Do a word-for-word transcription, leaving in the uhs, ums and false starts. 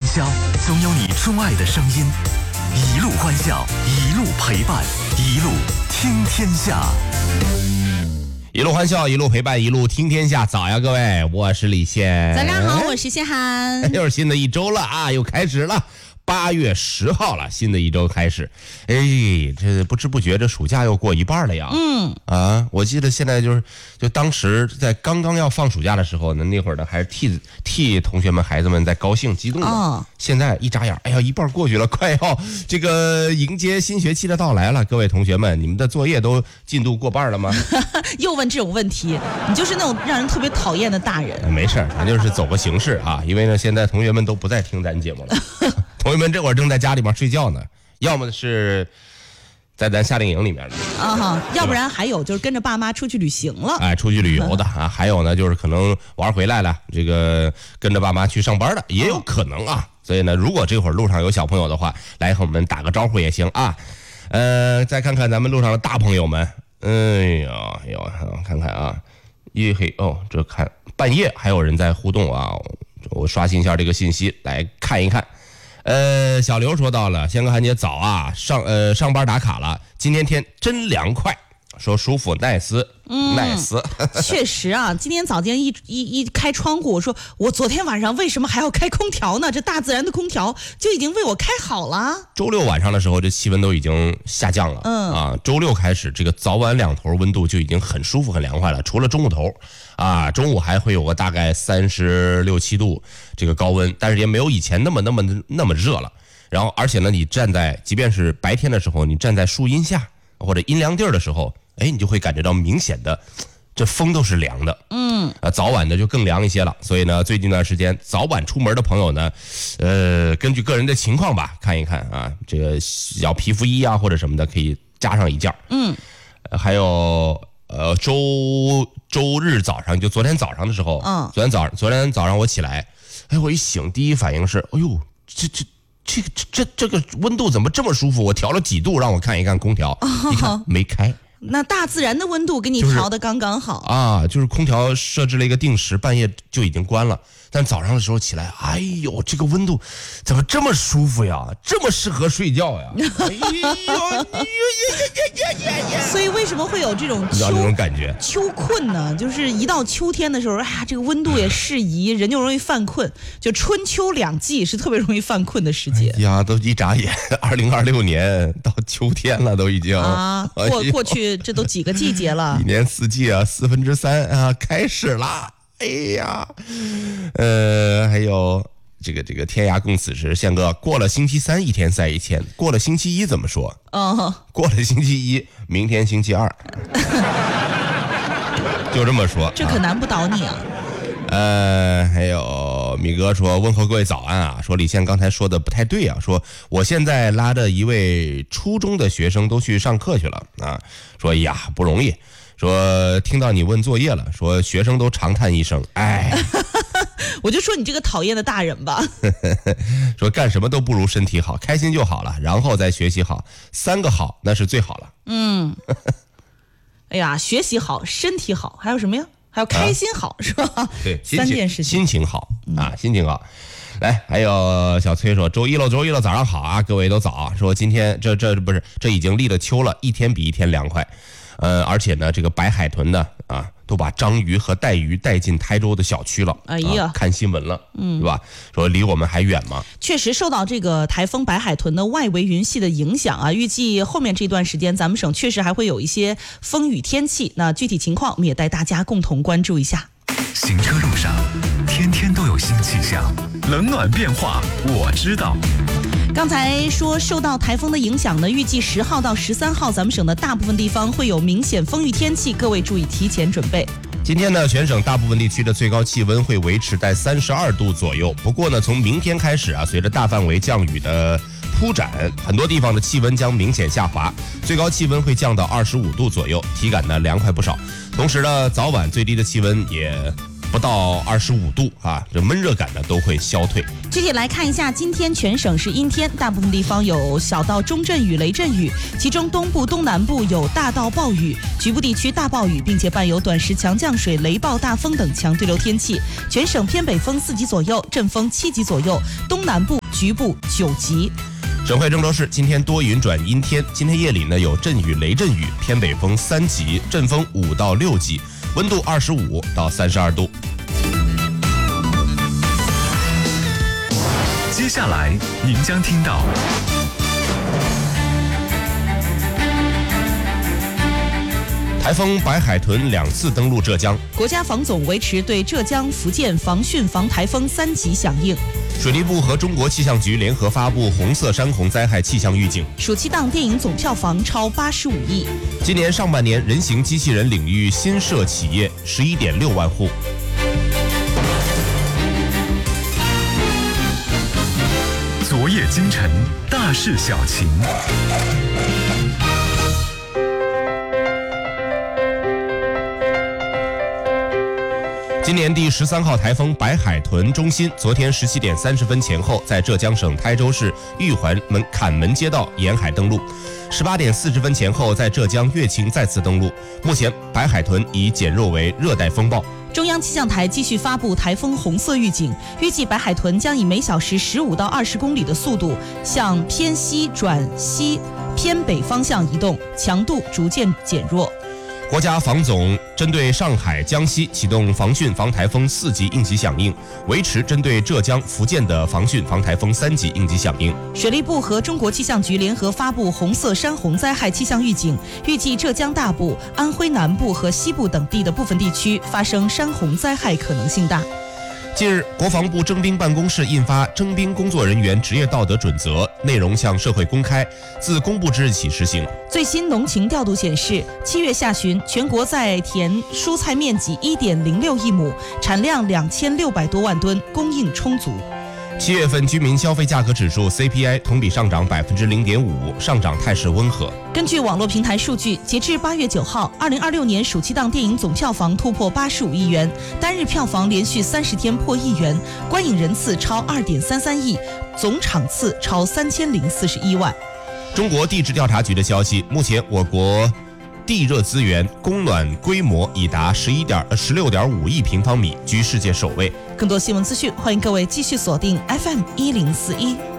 宵，总有你钟爱的声音。一路欢笑，一路陪伴，一路听天下。 一路欢笑，一路陪伴，一路听天下。早呀，各位，我是李现。 大家好，我是谢涵。 又是新的一周了啊，又开始了。八月十号了，新的一周开始。哎，这不知不觉这暑假又过一半了呀。 嗯啊，我记得现在就是，就当时在刚刚要放暑假的时候呢，那会儿呢还是替替同学们、孩子们在高兴、激动的。 哦， 现在一眨眼，哎呀，一半过去了，快要这个迎接新学期的到来了。各位同学们，你们的作业都进度过半了吗？ 又问这种问题，你就是那种让人特别讨厌的大人。 没事，咱就是走个形式啊，因为呢，现在同学们都不再听咱节目了。同学们这会儿正在家里面睡觉呢，要么是在咱夏令营里面的啊哈，要不然还有就是跟着爸妈出去旅行了， 哎，出去旅游的啊，还有呢就是可能玩回来了，这个跟着爸妈去上班的也有可能啊。所以呢，如果这会儿路上有小朋友的话，来和我们打个招呼也行啊。呃，再看看咱们路上的大朋友们，哎呀，哎呦，看看啊，一黑哦，这看半夜还有人在互动啊，我刷新一下这个信息来看一看。呃，小刘说到了，仙哥韩姐早啊，上呃上班打卡了，今天天真凉快，说舒服 nice， 嗯 nice， 确实啊，今天早间一一一开窗户，我说我昨天晚上为什么还要开空调呢？这大自然的空调就已经为我开好了。 周六晚上的时候，这气温都已经下降了， 嗯啊，周六开始这个早晚两头温度就已经很舒服很凉快了，除了中午头，啊，中午还会有个大概三十六七度这个高温，但是也没有以前那么那么那么热了。然后而且呢，你站在即便是白天的时候，你站在树荫下或者阴凉地儿的时候，哎，你就会感觉到明显的这风都是凉的， 嗯， 啊，早晚的就更凉一些了。所以呢，最近一段时间早晚出门的朋友呢，呃，根据个人的情况吧，看一看啊，这个要皮肤衣啊或者什么的，可以加上一件。 嗯， 呃、还有呃周周日早上，就昨天早上的时候， 嗯， 昨天早昨天早上我起来，哎，我一醒第一反应是，哎呦，这这。这个这这个温度怎么这么舒服？我调了几度，让我看一看空调，一看没开。 那大自然的温度给你调的刚刚好、 就是、啊，就是空调设置了一个定时，半夜就已经关了。但早上的时候起来，哎呦，这个温度怎么这么舒服呀？这么适合睡觉呀？哎呦， 所以为什么会有这种秋这种感觉？ 秋困呢？就是一到秋天的时候，哎呀，这个温度也适宜，人就容易犯困。就春秋两季是特别容易犯困的时节。 哎呀，都一眨眼，二零二六年到秋天了，都已经啊，过过去这都几个季节了， 一年四季啊，四分之三啊，开始啦。哎呀，呃，还有这个这个天涯共此时，宪哥过了星期三一天赛一天，过了星期一怎么说？ 嗯， 过了星期一，明天星期二，就这么说。 这可难不倒你啊。 呃，还有米哥说问候各位早安啊，说李现刚才说的不太对啊，说我现在拉着一位初中的学生都去上课去了啊，说呀不容易。说听到你问作业了，说学生都长叹一声，哎， 我就说你这个讨厌的大人吧。 说干什么都不如身体好，开心就好了，然后再学习好，三个好那是最好了。 嗯，哎呀，学习好，身体好，还有什么呀？还有开心好，啊、是吧？ 对， 三件事情， 心情好啊，心情好。来，还有小崔说周一了，周一了，早上好啊，各位都早。说今天这这不是这已经立了秋了，一天比一天凉快。呃，而且呢，这个白海豚呢，啊，都把章鱼和带鱼带进台州的小区了。 哎呀， 啊、看新闻了，嗯，是吧？说离我们还远吗？ 确实受到这个台风白海豚的外围云系的影响啊，预计后面这段时间咱们省确实还会有一些风雨天气。那具体情况我们也带大家共同关注一下。 行车路上，天天都有新气象，冷暖变化我知道。 刚才说受到台风的影响呢，预计十号到十三号咱们省的大部分地方会有明显风雨天气，各位注意提前准备。 今天呢，全省大部分地区的最高气温会维持在三十二度左右。不过呢，从明天开始啊，随着大范围降雨的铺展，很多地方的气温将明显下滑，最高气温会降到二十五度左右，体感呢凉快不少。同时呢，早晚最低的气温也不到二十五度啊，这闷热感呢都会消退。 具体来看一下，今天全省是阴天，大部分地方有小到中阵雨、雷阵雨，其中东部、东南部有大到暴雨，局部地区大暴雨，并且伴有短时强降水、雷暴大风等强对流天气。全省偏北风四级左右，阵风七级左右，东南部局部九级。 省会郑州市今天多云转阴天，今天夜里呢有阵雨、雷阵雨，偏北风三级，阵风五到六级，温度二十五到三十二度。 接下来您将听到台风白海豚两次登陆浙江， 国家防总维持对浙江、福建防汛防台风三级响应。 水利部和中国气象局联合发布红色山洪灾害气象预警。 暑期档电影总票房超八十五亿。 今年上半年，人形机器人领域新设企业十一点六万户。 昨夜今晨，大事小情。 今年第十三号台风白海豚中心昨天十七点三十分前后在浙江省台州市玉环门坎门街道沿海登陆，十八点四十分前后在浙江乐清再次登陆。目前白海豚已减弱为热带风暴。 中央气象台继续发布台风红色预警，预计白海豚将以每小时十五到二十公里的速度向偏西转西偏北方向移动，强度逐渐减弱。 国家防总针对上海、江西启动防汛防台风四级应急响应，维持针对浙江、福建的防汛防台风三级应急响应。 水利部和中国气象局联合发布红色山洪灾害气象预警，预计浙江大部、安徽南部和西部等地的部分地区发生山洪灾害可能性大。 近日，国防部征兵办公室印发《征兵工作人员职业道德准则》，内容向社会公开，自公布之日起实行。 最新农情调度显示，七月下旬，全国在田蔬菜面积一点零六亿亩，产量两千六百多万吨，供应充足。 七月份居民消费价格指数 C P I 同比上涨百分之零点五，上涨态势温和。 根据网络平台数据，截至八月九号，二零二六年暑期档电影总票房突破八十五亿元，单日票房连续三十天破亿元，观影人次超二点三三亿，总场次超三千零四十一万。 中国地质调查局的消息，目前我国地热资源供暖规模已达十一点十六点五亿平方米，居世界首位。 更多新闻资讯，欢迎各位继续锁定 F M 一零四一。